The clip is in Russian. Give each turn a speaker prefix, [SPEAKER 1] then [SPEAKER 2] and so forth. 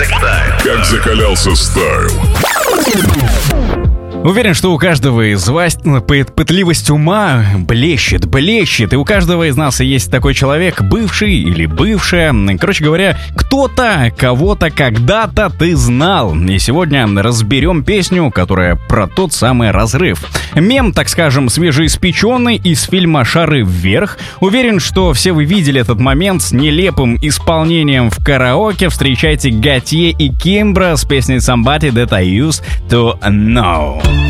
[SPEAKER 1] Как закалялся стайл.
[SPEAKER 2] Уверен, что у каждого из вас пытливость ума блещет, и у каждого из нас есть такой человек, бывший или бывшая. Короче говоря, кто-то, кого-то, когда-то ты знал. И сегодня разберем песню, которая про тот самый разрыв. Мем, так скажем, свежеиспеченный из фильма «Шары вверх». Уверен, что все вы видели этот момент с нелепым исполнением в караоке. Встречайте Готье и Кимбра с песней «Somebody That I Used To Know».